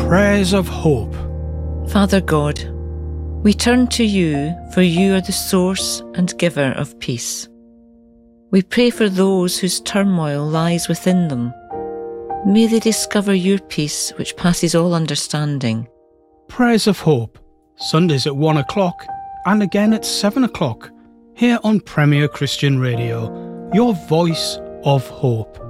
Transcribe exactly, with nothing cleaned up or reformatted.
Prayers of Hope. Father God, we turn to you, for you are the source and giver of peace. We pray for those whose turmoil lies within them. May they discover your peace which passes all understanding. Prayers of Hope, Sundays at one o'clock and again at seven o'clock, here on Premier Christian Radio, your voice of hope.